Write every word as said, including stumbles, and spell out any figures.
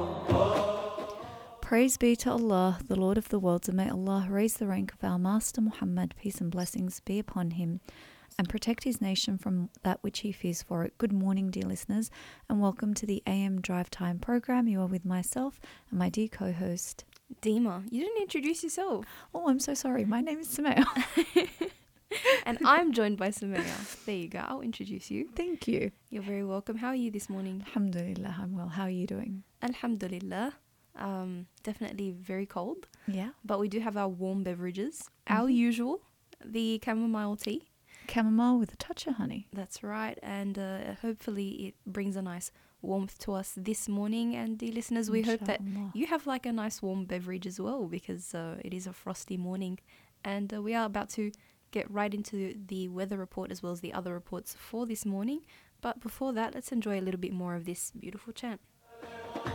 Praise be to Allah, the Lord of the worlds, and may Allah raise the rank of our Master Muhammad, peace and blessings be upon him, and protect his nation from that which he fears for it. Good morning, dear listeners, and welcome to the A M Drive Time program. You are with myself and my dear co-host, Dima. You didn't introduce yourself. Oh, I'm so sorry. My name is Samaya. And I'm joined by Samaya. There you go. I'll introduce you. Thank you. You're very welcome. How are you this morning? Alhamdulillah, I'm well. How are you doing? Alhamdulillah. Um, definitely very cold. Yeah. But we do have our warm beverages. Mm-hmm. Our usual, the chamomile tea. Chamomile with a touch of honey. That's right. And uh, hopefully it brings a nice warmth to us this morning. And dear listeners, we hope that Inshallah. you have like a nice warm beverage as well, because uh, it is a frosty morning. And uh, we are about to get right into the weather report as well as the other reports for this morning. But before that, let's enjoy a little bit more of this beautiful chant.